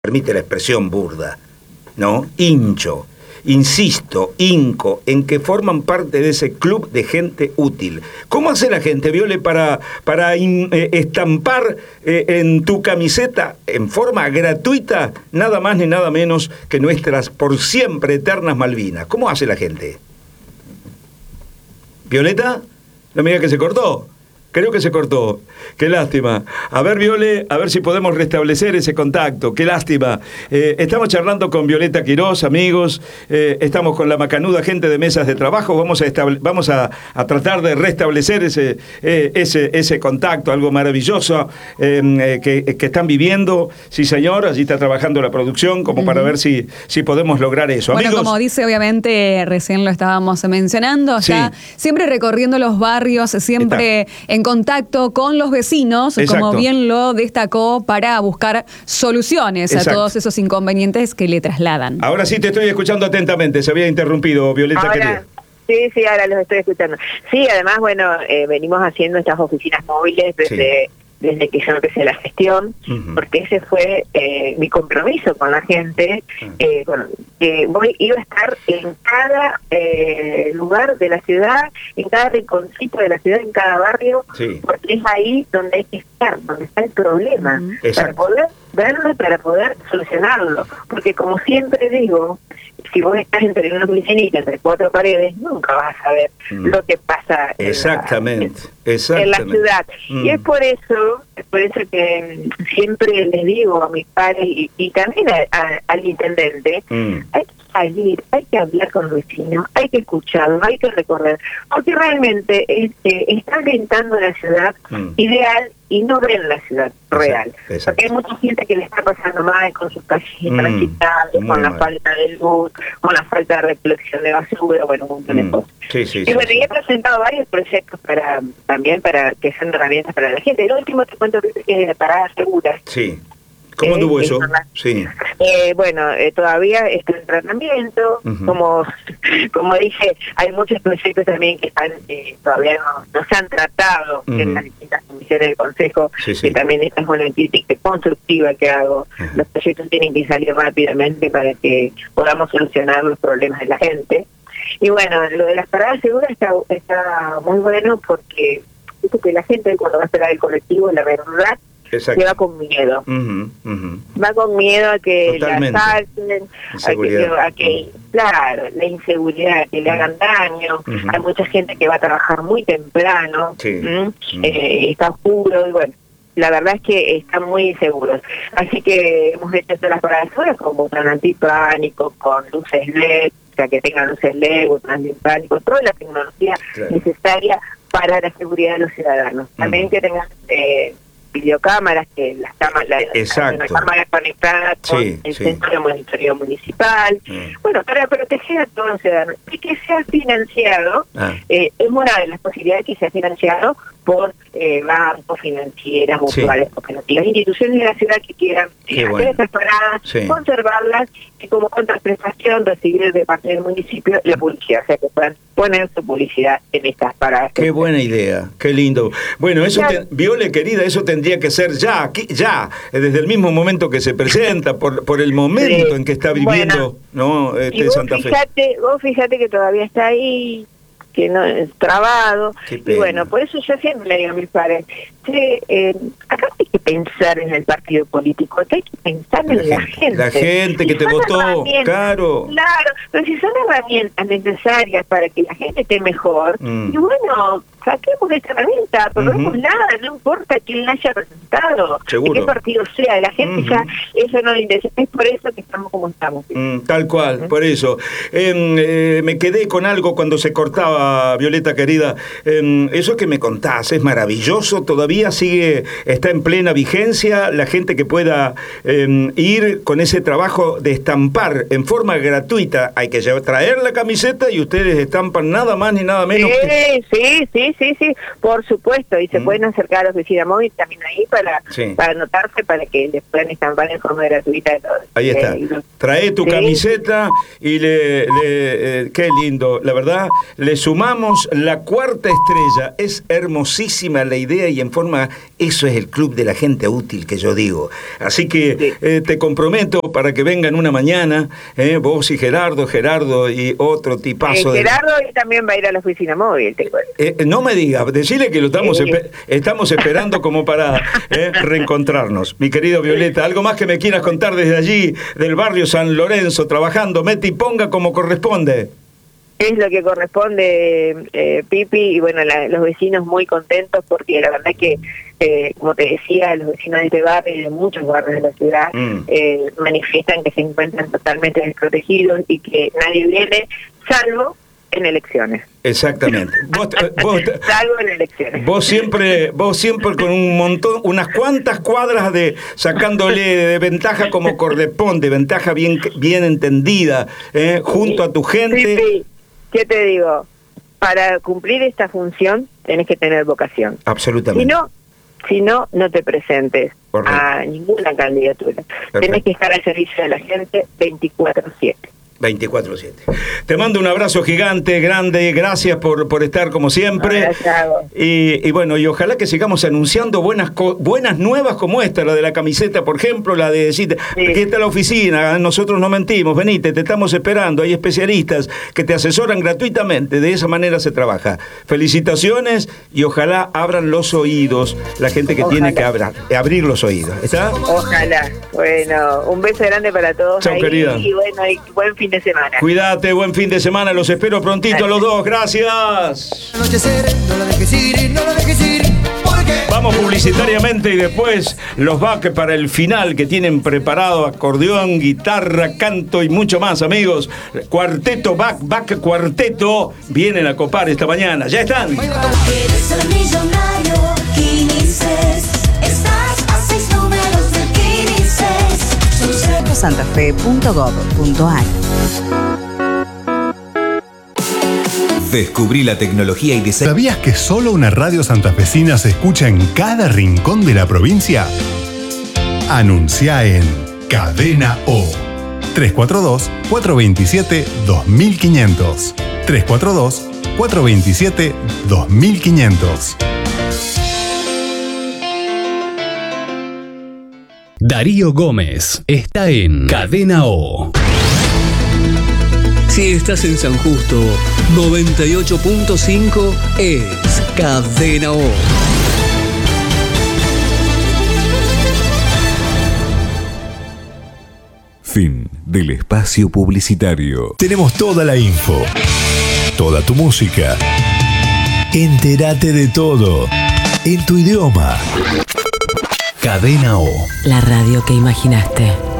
permite la expresión burda, ¿no? Hincho, insisto, hinco, en que forman parte de ese club de gente útil. ¿Cómo hace la gente, Viole, para estampar en tu camiseta, en forma gratuita, nada más ni nada menos que nuestras por siempre eternas Malvinas? ¿Cómo hace la gente? ¿Violeta? No me diga que se cortó. Creo que se cortó. Qué lástima. A ver, Viole, a ver si podemos restablecer ese contacto. Qué lástima. Estamos charlando con Violeta Quirós, amigos. Estamos con la macanuda gente de mesas de trabajo. Vamos a tratar de restablecer ese contacto, algo maravilloso que están viviendo. Sí, señor, allí está trabajando la producción como para ver si podemos lograr eso. Bueno, amigos, como dice, obviamente, recién lo estábamos mencionando, está siempre recorriendo los barrios, siempre en contacto con los vecinos, exacto, como bien lo destacó, para buscar soluciones a todos esos inconvenientes que le trasladan. Ahora sí te estoy escuchando atentamente, se había interrumpido, Violeta, querida. Sí, ahora los estoy escuchando. Sí, además, bueno, venimos haciendo estas oficinas móviles desde que yo empecé la gestión, porque ese fue mi compromiso con la gente, que iba a estar en cada lugar de la ciudad, en cada rinconcito de la ciudad, en cada barrio, porque es ahí donde hay que estar, donde está el problema, para poder verlo, para poder solucionarlo, porque como siempre digo, si vos estás entre una oficinita, entre cuatro paredes, nunca vas a saber lo que pasa en la ciudad. Y es por eso que siempre les digo a mis padres y también al intendente, hay que salir, hay que hablar con los vecinos, hay que escucharlos, hay que recorrer, porque realmente están pintando la ciudad ideal y no ven la ciudad real. Porque hay mucha gente que le está pasando mal con sus calles transitables, con la falta de luz, con la falta de recolección de basura, bueno, un montón de cosas. Y bueno, he presentado varios proyectos también para que sean herramientas para la gente. El último te cuento que es de la parada segura. Sí. ¿Cómo tuvo eso? Sí. Bueno, todavía está en tratamiento. Como dije, hay muchos proyectos también que están todavía no se han tratado en las distintas comisiones del Consejo, que también esta es una crítica constructiva que hago. Los proyectos tienen que salir rápidamente para que podamos solucionar los problemas de la gente. Y bueno, lo de las paradas seguras está muy bueno porque la gente cuando va a esperar el colectivo, la verdad, se va con miedo. Va con miedo a que la asalten, a que claro, la inseguridad, que le hagan daño. Hay mucha gente que va a trabajar muy temprano, está oscuro, y bueno, la verdad es que están muy inseguros. Así que hemos hecho todas las paradas seguras con botón antipánico, con luces LED, o sea, que tengan luces LED, botón antipánico, toda la tecnología necesaria para la seguridad de los ciudadanos. También que tengan videocámaras, que las cámaras conectadas con el centro de monitoreo municipal, bueno, para proteger a todos los ciudadanos, y que sea financiado, es una de las posibilidades que sea financiado por bancos, financieras, mutuales, cooperativas, instituciones de la ciudad que quieran hacer esas paradas, conservarlas, y como contraprestación recibir de parte del municipio la publicidad, o sea que puedan poner su publicidad en estas paradas. Qué buena idea, qué lindo. Bueno, eso, Viole, querida, eso tendría que ser ya, desde el mismo momento que se presenta, por el momento en que está viviendo, ¿no? Santa Fe. Vos fíjate que todavía está ahí, que no es trabado, y bueno, por eso yo siempre le digo a mis padres, acá hay que pensar en el partido político, acá hay que pensar en la gente. La gente que te votó, claro, pero si son herramientas necesarias para que la gente esté mejor, y bueno, saquemos esta herramienta, probemos nada, no importa quién la haya presentado, de qué partido sea, la gente ya, eso no le interesa, es por eso que estamos como estamos. Tal cual, por eso. Me quedé con algo cuando se cortaba, Violeta querida, eso que me contás es maravilloso, todavía está en plena vigencia, la gente que pueda ir con ese trabajo de estampar en forma gratuita, hay que traer la camiseta y ustedes estampan nada más ni nada menos. Sí, por supuesto, y se pueden acercar a la oficina móvil también ahí para anotarse, para que les puedan estampar en forma gratuita. Ahí está, trae tu camiseta y qué lindo, la verdad, le sumamos la cuarta estrella, es hermosísima la idea y en forma forma, eso es el club de la gente útil que yo digo. Así que te comprometo para que vengan una mañana, vos y Gerardo y otro tipazo. Gerardo y también va a ir a la oficina móvil, te cuento. No me digas, decile que lo estamos esperando como para reencontrarnos. Mi querido Violeta, ¿algo más que me quieras contar desde allí, del barrio San Lorenzo, trabajando, mete y ponga como corresponde? Es lo que corresponde, Pipi, y bueno, los vecinos muy contentos porque la verdad que, como te decía, los vecinos de este barrio y de muchos barrios de la ciudad manifiestan que se encuentran totalmente desprotegidos y que nadie viene, salvo en elecciones. Exactamente. Salvo en elecciones. Vos siempre con un montón, unas cuantas cuadras sacándole de ventaja como corresponde, ventaja bien entendida, junto a tu gente. Pipi, ¿qué te digo? Para cumplir esta función tenés que tener vocación. Absolutamente. Si no te presentes. Correcto. A ninguna candidatura. Perfecto. Tenés que estar al servicio de la gente 24/7. 24/7. Te mando un abrazo gigante, grande, gracias por estar como siempre. Gracias. Y bueno, y ojalá que sigamos anunciando buenas nuevas como esta, la de la camiseta, por ejemplo, la de decirte, aquí está la oficina, nosotros no mentimos, venite, te estamos esperando, hay especialistas que te asesoran gratuitamente, de esa manera se trabaja. Felicitaciones y ojalá abran los oídos, la gente que tiene que abrir los oídos. ¿Está? Ojalá. Bueno, un beso grande para todos. Chao, querida. Y bueno, y buen fin de semana. Cuídate, buen fin de semana, los espero prontito a los dos, gracias. Vamos publicitariamente y después los back para el final que tienen preparado: acordeón, guitarra, canto y mucho más, amigos. Cuarteto, back cuarteto, vienen a copar esta mañana, ya están. Eres el millonario, Quinices. Estás a 6 números de Quinices. santafe.gov.ar. Descubrí la tecnología y diseño. ¿Sabías que solo una radio santafesina se escucha en cada rincón de la provincia? Anuncia en Cadena O. 342-427-2500. 342-427-2500. Darío Gómez está en Cadena O. Si estás en San Justo, 98.5 es Cadena O. Fin del espacio publicitario. Tenemos toda la info, toda tu música. Entérate de todo en tu idioma. Cadena O. La radio que imaginaste.